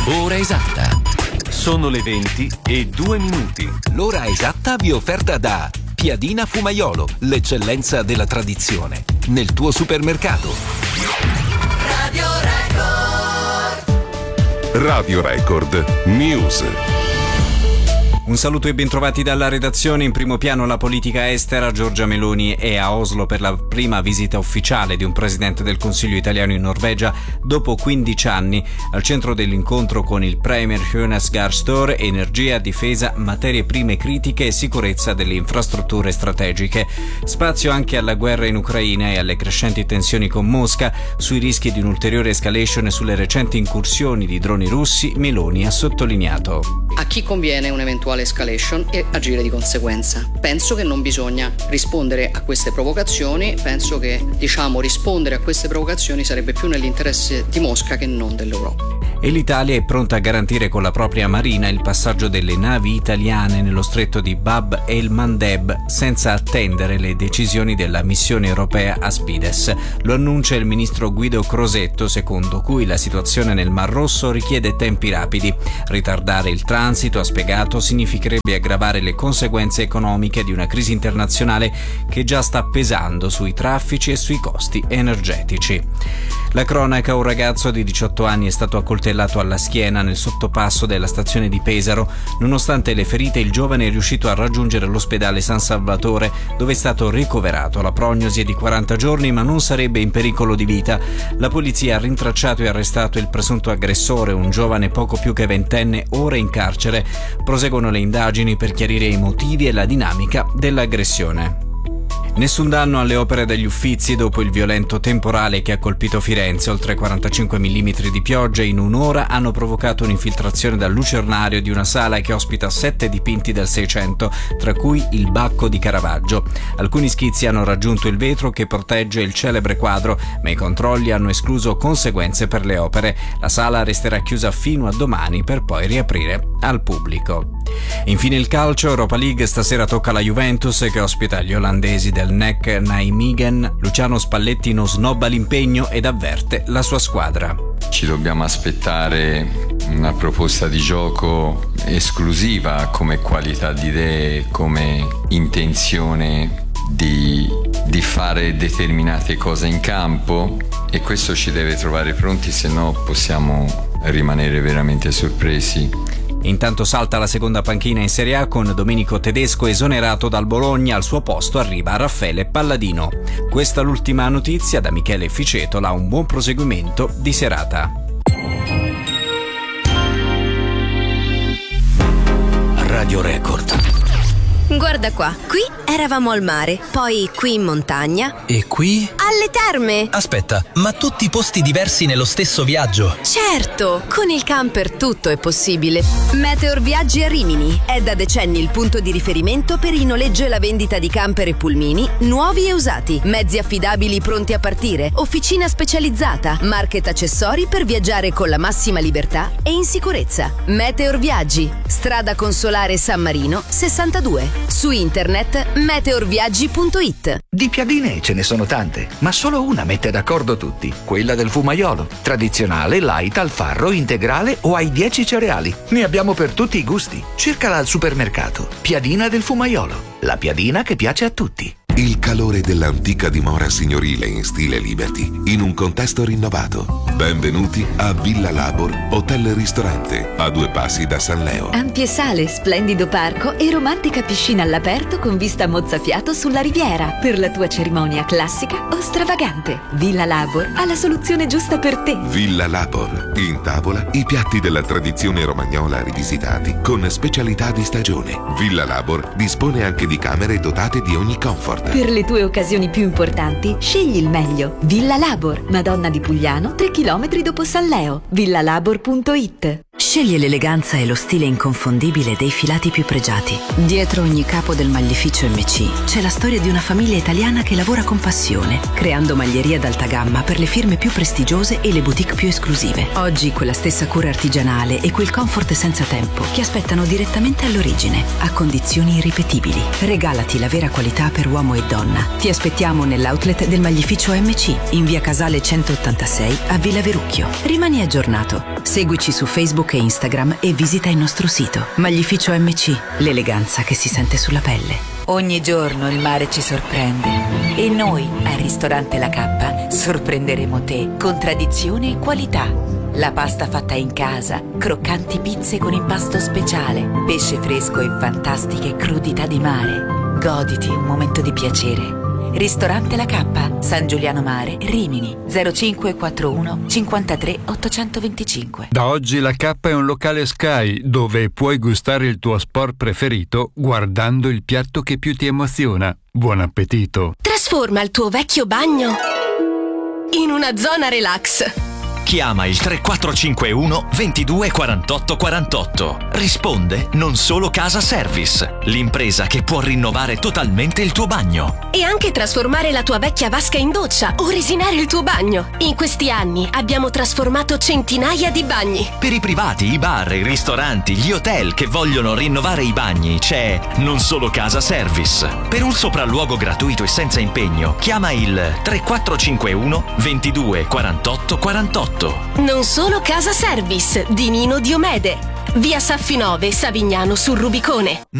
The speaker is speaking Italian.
Ora esatta. Sono le 20:02. L'ora esatta vi è offerta da Piadina Fumaiolo, l'eccellenza della tradizione. Nel tuo supermercato. Radio Record. Radio Record News. Un saluto e bentrovati dalla redazione. In primo piano la politica estera. Giorgia Meloni è a Oslo per la prima visita ufficiale di un presidente del Consiglio italiano in Norvegia dopo 15 anni. Al centro dell'incontro con il premier Jonas Gahr Støre, energia, difesa, materie prime critiche e sicurezza delle infrastrutture strategiche. Spazio anche alla guerra in Ucraina e alle crescenti tensioni con Mosca. Sui rischi di un'ulteriore escalation e sulle recenti incursioni di droni russi, Meloni ha sottolineato: a chi conviene un'eventuale escalation e agire di conseguenza. Penso che non bisogna rispondere a queste provocazioni, penso che rispondere a queste provocazioni sarebbe più nell'interesse di Mosca che non dell'Europa. E l'Italia è pronta a garantire con la propria marina il passaggio delle navi italiane nello stretto di Bab el Mandeb senza attendere le decisioni della missione europea Aspides. Lo annuncia il ministro Guido Crosetto, secondo cui la situazione nel Mar Rosso richiede tempi rapidi. Ritardare il transito, ha spiegato, significherebbe aggravare le conseguenze economiche di una crisi internazionale che già sta pesando sui traffici e sui costi energetici. La cronaca: un ragazzo di 18 anni è stato accoltellato alla schiena nel sottopasso della stazione di Pesaro. Nonostante le ferite, il giovane è riuscito a raggiungere l'ospedale San Salvatore, dove è stato ricoverato. La prognosi è di 40 giorni, ma non sarebbe in pericolo di vita. La polizia ha rintracciato e arrestato il presunto aggressore, un giovane poco più che ventenne, ora in carcere. Proseguono le indagini per chiarire i motivi e la dinamica dell'aggressione. Nessun danno alle opere degli Uffizi dopo il violento temporale che ha colpito Firenze. Oltre 45 mm di pioggia in un'ora hanno provocato un'infiltrazione dal lucernario di una sala che ospita 7 dipinti del Seicento, tra cui il Bacco di Caravaggio. Alcuni schizzi hanno raggiunto il vetro che protegge il celebre quadro, ma i controlli hanno escluso conseguenze per le opere. La sala resterà chiusa fino a domani per poi riaprire al pubblico. Infine il calcio, Europa League. Stasera tocca la Juventus che ospita gli olandesi del NEC Nijmegen. Luciano Spalletti non snobba l'impegno ed avverte la sua squadra: ci dobbiamo aspettare una proposta di gioco esclusiva come qualità di idee, come intenzione di fare determinate cose in campo, e questo ci deve trovare pronti, se no possiamo rimanere veramente sorpresi. Intanto salta la seconda panchina in Serie A con Domenico Tedesco esonerato dal Bologna. Al suo posto arriva Raffaele Palladino. Questa è l'ultima notizia da Michele Ficetola. Un buon proseguimento di serata. Radio Record. Guarda qua, qui eravamo al mare, poi qui in montagna. E qui? Alle terme! Aspetta, ma tutti posti diversi nello stesso viaggio? Certo, con il camper tutto è possibile. Meteor Viaggi a Rimini è da decenni il punto di riferimento per il noleggio e la vendita di camper e pulmini nuovi e usati, mezzi affidabili pronti a partire, officina specializzata, market accessori per viaggiare con la massima libertà e in sicurezza. Meteor Viaggi, strada Consolare San Marino 62. Su internet meteorviaggi.it. Di piadine ce ne sono tante, ma solo una mette d'accordo tutti, quella del Fumaiolo. Tradizionale, light, al farro, integrale o ai 10 cereali. Ne abbiamo per tutti i gusti. Cercala al supermercato. Piadina del Fumaiolo, la piadina che piace a tutti. Il calore dell'antica dimora signorile in stile Liberty, in un contesto rinnovato. Benvenuti a Villa Labor Hotel e Ristorante, a 2 passi da San Leo. Ampie sale, splendido parco e romantica piscina all'aperto con vista mozzafiato sulla riviera. Per la tua cerimonia classica o stravagante, Villa Labor ha la soluzione giusta per te. Villa Labor, in tavola i piatti della tradizione romagnola rivisitati con specialità di stagione. Villa Labor dispone anche di camere dotate di ogni comfort. Per le tue occasioni più importanti, scegli il meglio. Villa Labor, Madonna di Pugliano, 3 chilometri dopo San Leo. villalabor.it. Sceglie l'eleganza e lo stile inconfondibile dei filati più pregiati. Dietro ogni capo del maglificio MC c'è la storia di una famiglia italiana che lavora con passione, creando maglierie ad alta gamma per le firme più prestigiose e le boutique più esclusive. Oggi quella stessa cura artigianale e quel comfort senza tempo che aspettano direttamente all'origine, a condizioni irripetibili. Regalati la vera qualità per uomo e donna. Ti aspettiamo nell'outlet del maglificio MC, in via Casale 186 a Villa Verucchio. Rimani aggiornato. Seguici su Facebook e Instagram e visita il nostro sito. Maglificio MC, l'eleganza che si sente sulla pelle. Ogni giorno il mare ci sorprende e noi al ristorante La Cappa sorprenderemo te con tradizione e qualità. La pasta fatta in casa, croccanti pizze con impasto speciale, pesce fresco e fantastiche crudità di mare. Goditi un momento di piacere. Ristorante La Cappa, San Giuliano Mare, Rimini, 0541 53 825. Da oggi La Cappa è un locale Sky dove puoi gustare il tuo sport preferito guardando il piatto che più ti emoziona. Buon appetito! Trasforma il tuo vecchio bagno in una zona relax. Chiama il 3451 22 48 48. Risponde Non Solo Casa Service, l'impresa che può rinnovare totalmente il tuo bagno. E anche trasformare la tua vecchia vasca in doccia o resinare il tuo bagno. In questi anni abbiamo trasformato centinaia di bagni. Per i privati, i bar, i ristoranti, gli hotel che vogliono rinnovare i bagni c'è Non Solo Casa Service. Per un sopralluogo gratuito e senza impegno, chiama il 3451 22 48 48. Non Solo Casa Service di Nino Diomede. Via Saffi 9, Savignano sul Rubicone.